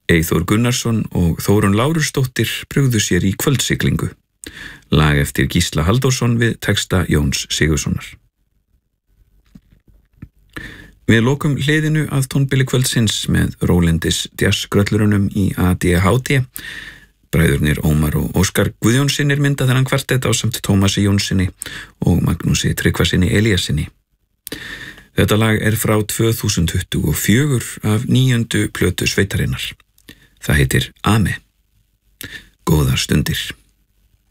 Eyþór Gunnarsson og Þórunn Lárusdóttir brugðu sér í Kvöldsiglingu. Lag eftir Gísla Halldórsson við texta Jóns Sigurðssonar. Við lokum hliðinu að tónbili kvöldsins með Rólindis jazzgröllurunum í ADHD. Bræðurnir Ómar og Óskar Guðjónssynir mynda þennan kvartett ásamt Tómasi Jónssyni og Magnúsi Tryggvasyni Elíassyni. Þetta lag er frá 2024 af 9. plötu sveitarinnar. Það heitir Ame. Góðar stundir.